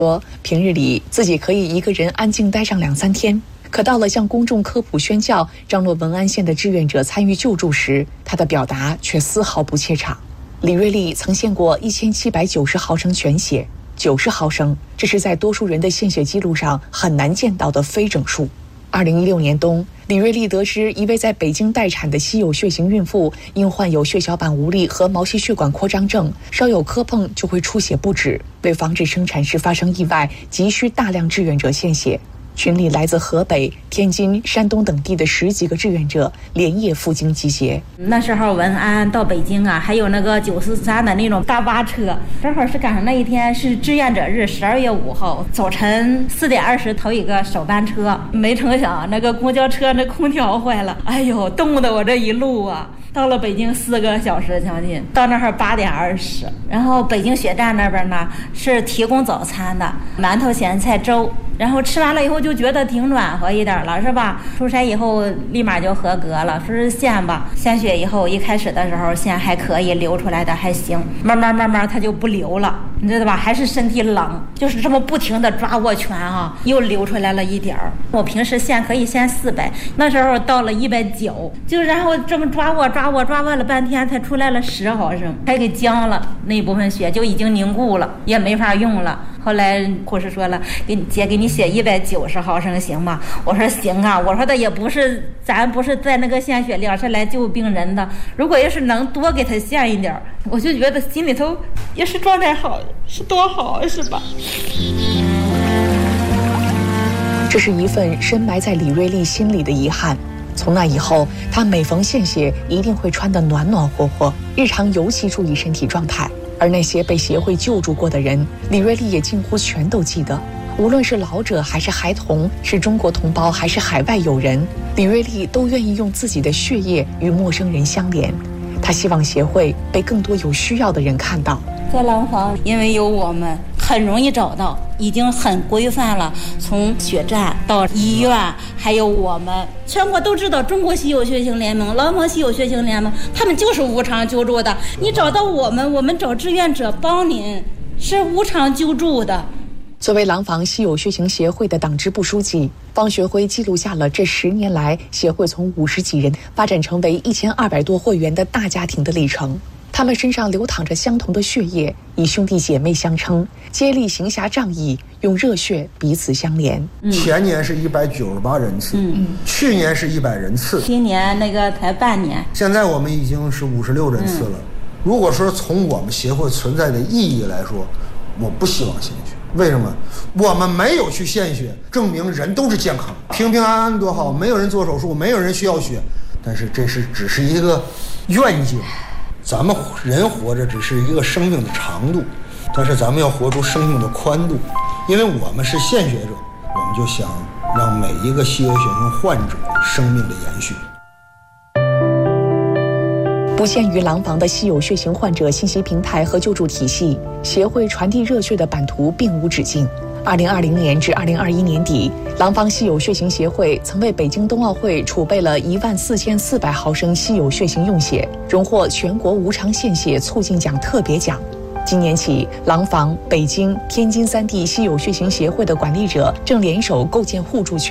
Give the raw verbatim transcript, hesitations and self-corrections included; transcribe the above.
说平日里自己可以一个人安静待上两三天，可到了向公众科普宣教张罗文安县的志愿者参与救助时，他的表达却丝毫不怯场。李瑞丽曾献过一千七百九十毫升全血，九十毫升，这是在多数人的献血记录上很难见到的非整数。二零一六年冬，李瑞丽得知一位在北京待产的稀有血型孕妇因患有血小板无力和毛细血管扩张症，稍有磕碰就会出血不止，为防止生产时发生意外，急需大量志愿者献血。群里来自河北、天津、山东等地的十几个志愿者连夜赴京集结。 那时候文安到北京啊，还有那个九四三的那种大巴车，正好是赶上那一天是志愿者日，十二月五号早晨四点二十头一个首班车，没成想那个公交车那空调坏了，哎呦，冻得我这一路啊。到了北京四个小时将近，到那儿八点二十，然后北京血站那边呢是提供早餐的，馒头、咸菜、粥，然后吃完了以后就觉得挺暖和一点了，是吧？出差以后立马就合格了，说是献吧，献血以后一开始的时候献还可以，流出来的还行，慢慢慢慢它就不流了，你知道吧？还是身体冷，就是这么不停的抓握拳啊，又流出来了一点儿。我平时献可以献四百，那时候到了一百九，就然后这么抓握抓握抓握了半天，才出来了十毫升，还给僵了，那部分血就已经凝固了，也没法用了。后来护士说了，给你姐给你写一百九十毫升行吗？我说行啊，我说的也不是咱不是在那个献血量是来救病人的，如果要是能多给他献一点，我就觉得心里头也是状态好，是多好，是吧？ 这是一份深埋在李瑞丽心里的遗憾。从那以后，她每逢献血一定会穿得暖暖和和，日常尤其注意身体状态。而那些被协会救助过的人，李瑞丽也近乎全都记得。无论是老者还是孩童，是中国同胞还是海外友人，李瑞丽都愿意用自己的血液与陌生人相连。她希望协会被更多有需要的人看到。 在廊坊，因为有我们，很容易找到，已经很规范了。从血站到医院，还有我们，全国都知道中国稀有血型联盟、廊坊稀有血型联盟，他们就是无偿救助的。你找到我们，我们找志愿者帮您，是无偿救助的。 作为廊坊稀有血型协会的党支部书记，方学辉记录下了这十年来协会从五十几人发展成为一千二百多会员的大家庭的历程。他们身上流淌着相同的血液，以兄弟姐妹相称，接力行侠仗义，用热血彼此相连。 嗯、前年是一百九十八人次，嗯、去年是一百人次， 今年那个才半年， 现在我们已经是五十六人次了。嗯、如果说从我们协会存在的意义来说，我不希望献血。为什么？我们没有去献血，证明人都是健康，平平安安多好，没有人做手术，没有人需要血。但是这是只是一个愿景。咱们人活着只是一个生命的长度，但是咱们要活出生命的宽度。因为我们是献血者，我们就想让每一个稀有血型患者生命的延续。 不限于廊坊的稀有血型患者信息平台和救助体系，协会传递热血的版图并无止境。二零二零年至二零二一年底，廊坊稀有血型协会曾为北京冬奥会储备了一万四千四百毫升稀有血型用血，荣获全国无偿献血促进奖特别奖。今年起，廊坊、北京、天津三地稀有血型协会的管理者正联手构建互助圈。